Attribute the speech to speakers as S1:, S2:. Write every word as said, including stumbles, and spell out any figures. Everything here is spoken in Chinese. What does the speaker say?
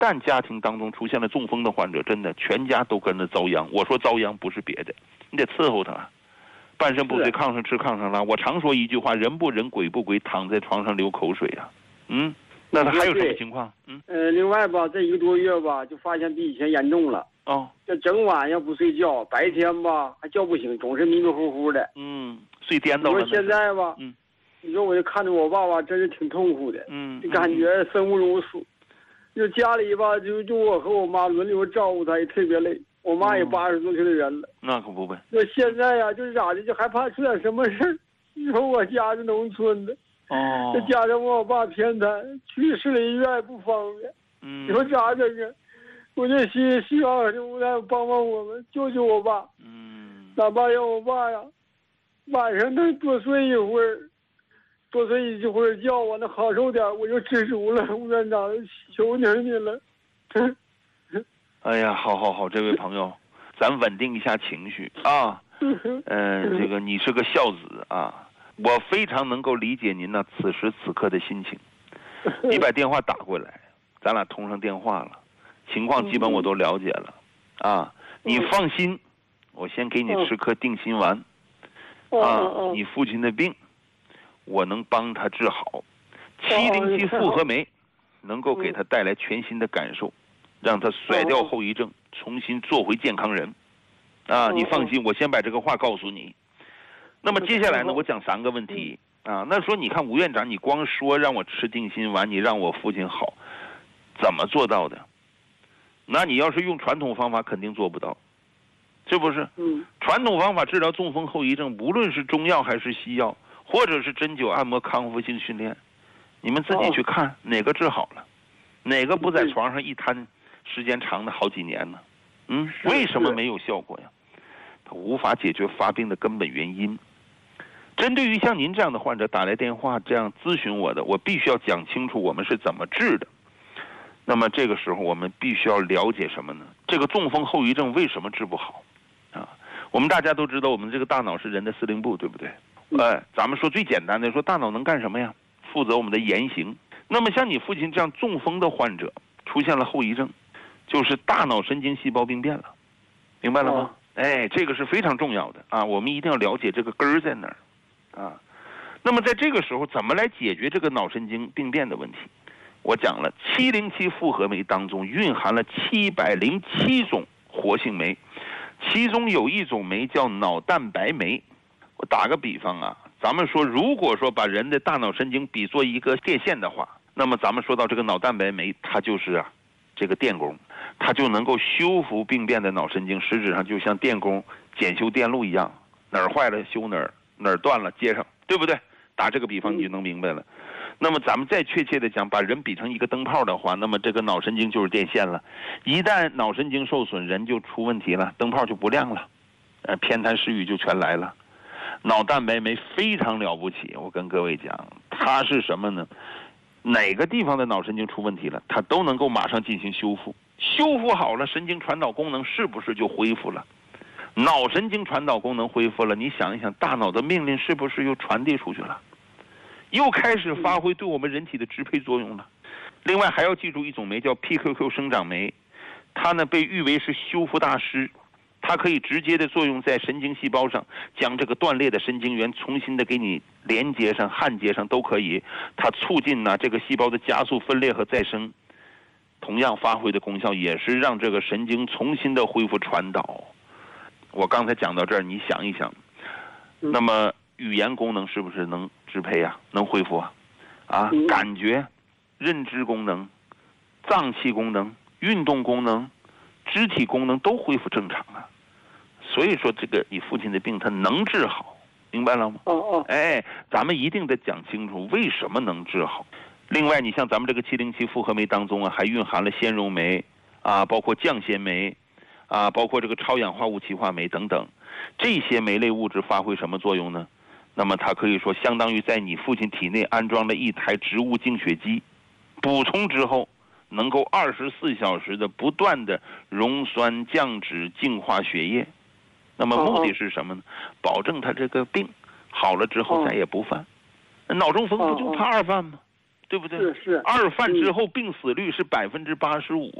S1: 旦家庭当中出现了中风的患者，真的全家都跟着遭殃。我说遭殃不是别的，你得伺候他，半身不遂，炕上吃炕上拉。我常说一句话：人不人，鬼不鬼，躺在床上流口水啊。嗯，那他还有什么情况？嗯，
S2: 呃，另外吧，这一个多月吧，就发现比以前严重了。
S1: 哦，
S2: 这整晚上不睡觉，白天吧还叫不醒，总是迷迷糊糊的。
S1: 嗯，睡颠倒了。
S2: 我说现在吧，
S1: 嗯，
S2: 你说我就看着我爸爸，真是挺痛苦的。
S1: 嗯，
S2: 就感觉生不如死。就家里吧，就就我和我妈轮流照顾她，也特别累。我妈也八十多岁的人了，
S1: 那可不呗。
S2: 那现在呀、啊，就是咋的，就害怕出点什么事儿。你说我家是农村的，
S1: 哦，
S2: 再加上我爸偏瘫，去市里医院也不方便。
S1: 嗯，
S2: 你说咋整啊？我就希希望就帮帮我们，救救我爸。
S1: 嗯，
S2: 哪怕让我爸呀，晚上能多睡一会儿。多睡一会儿觉，我能好受点，我就知足了。吴院长，求求你了。
S1: 哎呀，好好好，这位朋友，咱稳定一下情绪啊。嗯、呃，这个你是个孝子啊，我非常能够理解您呢此时此刻的心情。你把电话打过来，咱俩通上电话了，情况基本我都了解了啊。你放心，我先给你吃颗定心丸啊。你父亲的病，我能帮他治好。七零七复合酶能够给他带来全新的感受，让他甩掉后遗症，重新做回健康人啊！你放心，我先把这个话告诉你。那么接下来呢，我讲三个问题啊。那说你看吴院长，你光说让我吃定心丸，你让我父亲好，怎么做到的？那你要是用传统方法，肯定做不到，是不是？
S2: 嗯。
S1: 传统方法治疗中风后遗症，无论是中药还是西药，或者是针灸、按摩、康复性训练，你们自己去看哪个治好了，哪个不在床上一瘫，时间长的好几年呢？嗯，为什么没有效果呀？它无法解决发病的根本原因。针对于像您这样的患者打来电话这样咨询我的，我必须要讲清楚我们是怎么治的。那么这个时候我们必须要了解什么呢？这个中风后遗症为什么治不好啊？我们大家都知道，我们这个大脑是人的司令部，对不对？哎，咱们说最简单的，说大脑能干什么呀？负责我们的言行。那么像你父亲这样中风的患者出现了后遗症，就是大脑神经细胞病变了，明白了吗？哎，这个是非常重要的啊，我们一定要了解这个根儿在哪儿啊。那么在这个时候怎么来解决这个脑神经病变的问题？我讲了，七零七复合酶当中蕴含了七百零七种活性酶，其中有一种酶叫脑蛋白酶。我打个比方啊，咱们说如果说把人的大脑神经比作一个电线的话，那么咱们说到这个脑蛋白酶，它就是啊这个电工，它就能够修复病变的脑神经，实质上就像电工检修电路一样，哪儿坏了修哪儿，哪儿断了接上，对不对？打这个比方你就能明白了。那么咱们再确切的讲，把人比成一个灯泡的话，那么这个脑神经就是电线了。一旦脑神经受损，人就出问题了，灯泡就不亮了，呃，偏瘫失语就全来了。脑蛋白酶非常了不起，我跟各位讲，它是什么呢？哪个地方的脑神经出问题了，它都能够马上进行修复，修复好了，神经传导功能是不是就恢复了？脑神经传导功能恢复了，你想一想，大脑的命令是不是又传递出去了？又开始发挥对我们人体的支配作用了。另外还要记住一种酶叫 P Q Q 生长酶，它呢被誉为是修复大师，它可以直接的作用在神经细胞上，将这个断裂的神经元重新的给你连接上、焊接上都可以。它促进呢这个细胞的加速分裂和再生，同样发挥的功效也是让这个神经重新的恢复传导。我刚才讲到这儿，你想一想，那么语言功能是不是能支配啊？能恢复啊？啊，感觉、认知功能、脏器功能、运动功能、肢体功能都恢复正常啊。所以说这个你父亲的病他能治好，明白了吗？
S2: 哦哦，
S1: 哎，咱们一定得讲清楚为什么能治好。另外你像咱们这个七零七复合酶当中啊，还蕴含了纤溶酶啊，包括降纤酶啊，包括这个超氧化物歧化酶等等，这些酶类物质发挥什么作用呢？那么它可以说相当于在你父亲体内安装了一台植物净血机，补充之后能够二十四小时的不断的溶酸降脂净化血液。那么目的是什么呢？保证他这个病好了之后再也不犯。脑中风不就怕二犯吗？ 对不对？
S2: 是是。
S1: 二犯之后病死率是百分之八十五。